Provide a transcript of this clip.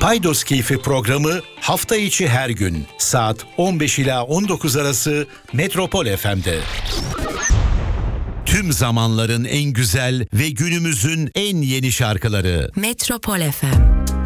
Paydos Keyfi programı hafta içi her gün saat 15 ila 19 arası Metropol FM'de. Tüm zamanların en güzel ve günümüzün en yeni şarkıları. Metropol FM.